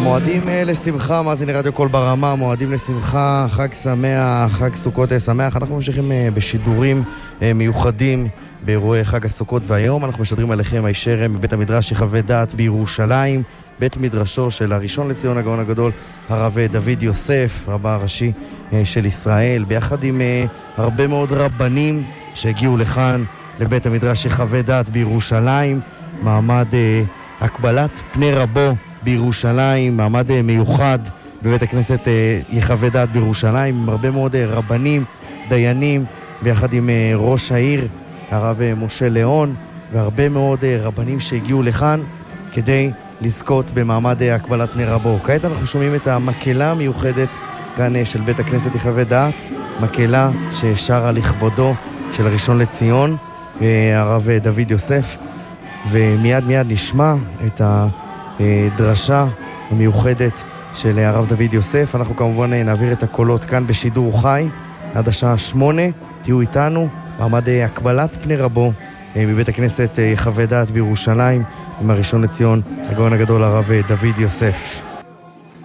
מועדים לשמחה, מאזיני רדיו קול ברמה, מועדים לשמחה, חג שמח, חג סוכות שמח. אנחנו ממשיכים בשידורים מיוחדים באירועי חג הסוכות, והיום אנחנו משדרים עליכם הישר מבית המדרש יחווה דעת בירושלים, בית מדרשו של הראשון לציון הגאון הגדול, הרב דוד יוסף, רבה הראשי של ישראל, ביחד עם הרבה מאוד רבנים שהגיעו לכאן לבית המדרש יחווה דעת בירושלים, מעמד הקבלת פני רבו בירושלים, מעמד מיוחד בבית הכנסת יחווה דעת בירושלים, עם הרבה מאוד רבנים, דיינים, ביחד עם ראש העיר, הרב משה ליאון, והרבה מאוד רבנים שהגיעו לכאן כדי לזכות במעמד הקבלת פני רבו. כעת אנחנו שומעים את המקהלה המיוחדת כאן של בית הכנסת יחווה דעת, מקהלה ששרה לכבודו של הראשון לציון, הרב דוד יוסף, ומיד נשמע את הדרשה המיוחדת של הרב דוד יוסף. אנחנו כמובן נעביר את הקולות כאן בשידור חי עד השעה 8. תהיו איתנו, מעמד הקבלת פני רבו מבית הכנסת יחווה דעת בירושלים עם הראשון לציון הגאון הגדול הרב דוד יוסף.